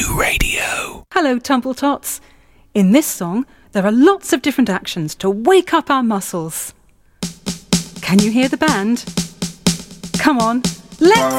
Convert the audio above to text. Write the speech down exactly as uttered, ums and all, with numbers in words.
Zoo Radio. Hello, Tumble Tots. In this song, there are lots of different actions to wake up our muscles. Can you hear the band? Come on, let's